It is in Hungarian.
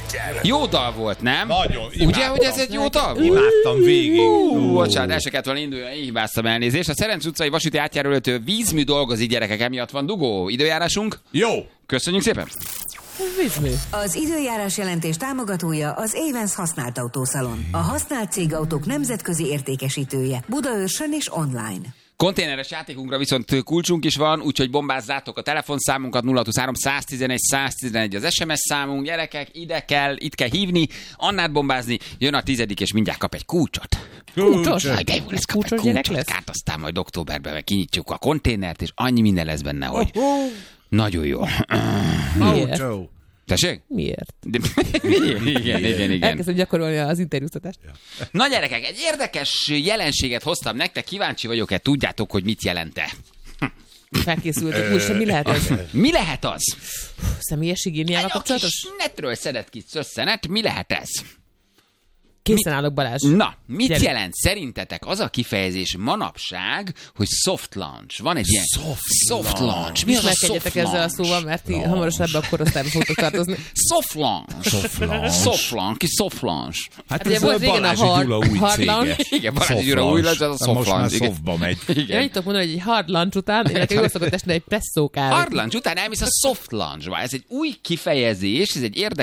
Jó dal volt, nem? Nagyon, ugye, hogy ez egy jó dal volt? Imádtam végig. Bocsánat, el se kellett volna indulni, én hibáztam, elnézést. A Szerencs utcai vasúti átjáróöltő vízmű dolgozik, gyerekek, emiatt van dugó. Időjárásunk? Jó. Köszönjük szépen. Vízmű. Az időjárás jelentés támogatója az Avens használt autószalon. A használt cégautók nemzetközi értékesítője. Budaörsön és online. Konténeres játékunkra viszont kulcsunk is van, úgyhogy bombázzátok a telefonszámunkat 0623 111 111 az SMS számunk. Gyerekek, itt kell hívni, Annát bombázni, jön a 10. és mindjárt kap egy kulcsot. Kulcsos? De jó lesz, kap egy gyerek kulcsot, lesz? aztán majd októberben meg kinyitjuk a konténert, és annyi minden lesz benne, hogy nagyon jó. Miért? Tessék? Miért? Igen. Elkezdem gyakorolni az interjúztatást. Na gyerekek, egy érdekes jelenséget hoztam nektek, kíváncsi vagyok-e, tudjátok, hogy mit jelent-e? Felkészültök. Úristen, mi lehet ez? Mi lehet az? Személyes higiéniával Egy kapcsolatos? kis netről szedett ki szösszenet, mi lehet ez? Készen állok, Balázs. Na, mit Gyere. jelent szerintetek az a kifejezés manapság, hogy soft launch? Van egy ilyen soft launch. Mi az a Ismerkedjetek soft ezzel a launch? szóval, mert ti hamarosan ebbe a korosztályba fogtok tartozni. Soft launch. Soft launch. Hát ugye ez volt a régen a Balázsi Gyula új hard cége. lounge. Igen, Balázsi Gyula új launch, az a soft Most már launch. Igen. softba megy. Én annyit tudok mondani, hogy egy hard lunch után, illetve jól szokott esni egy presszó kávé. Hard lunch után elmész a soft launchba. Ez egy új kifejezés, ez egy érdekes